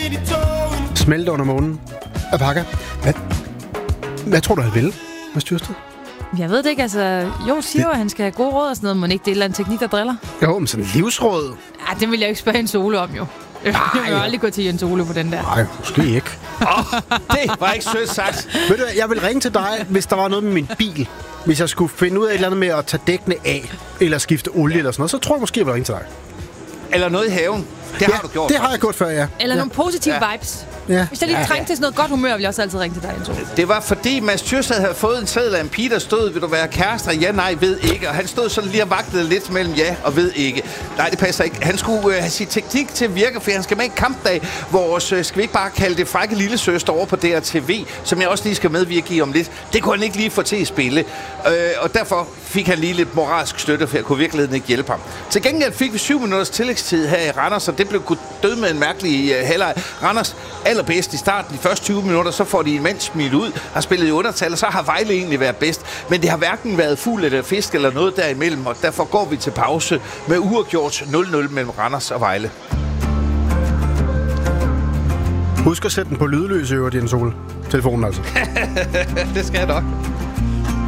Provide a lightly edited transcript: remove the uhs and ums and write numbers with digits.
Smelte under månen. Apaka. Hvad tror du, han vil med Styrsted? Jeg ved det ikke, altså... Jo, siger jo, at han skal have gode råd og sådan noget, men ikke det er et eller andet teknik, der driller. Jo, men sådan livsråd. Ja, det vil jeg ikke spørge Jens Ole om, jo. Jeg vil aldrig gå til Jens Ole på den der. Nej, måske ikke. Det var ikke sødt sagt. Ved du hvad, jeg vil ringe til dig, hvis der var noget med min bil. Hvis jeg skulle finde ud af et eller andet med at tage dækkene af, eller skifte olie eller sådan noget, så tror jeg måske, jeg vil ringe til dig. Eller noget i haven. Det har du gjort. Det har jeg gjort før, ja. Eller nogle positive vibes. Ja. Hvis jeg lige trængte til sådan noget godt humør, vil jeg også altid ringe til dig, Jens Ole. Det var fordi Mads Thyrsted havde fået en seddel af en pige, der stod, vil du være kærester? Ja, nej, ved ikke. Og han stod sådan lige og vagtede lidt mellem ja og ved ikke. Nej, det passer ikke. Han skulle have sin teknik til at virke, for han skal med en kampdag, hvor skal vi ikke bare kalde det frække lille søster over på DRTV, som jeg også lige skal medvirke i om lidt. Det kunne han ikke lige få til at spille. Og derfor fik han lige lidt moralsk støtte, for jeg kunne virkeligheden ikke hjælpe ham. Til gengæld fik vi 7 minutters tillægstid her i Randers, og det blev død med en mærkelig halvleg. Randers allerbedst i starten, de første 20 minutter, så får de en mand smidt ud, har spillet i undertal, og så har Vejle egentlig været bedst. Men det har hverken været fugl eller fisk eller noget derimellem, og derfor går vi til pause med uafgjort 0-0 mellem Randers og Vejle. Husk at sætte den på lydløs i øvrigt, Jens Ole. Telefonen altså. Det skal jeg nok.